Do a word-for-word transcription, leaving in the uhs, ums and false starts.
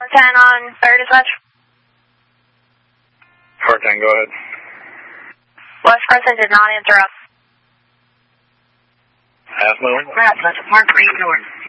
ten on third dispatch. four ten, go ahead. West Crescent did not answer us. Half moon. Crescent, Park Creek North.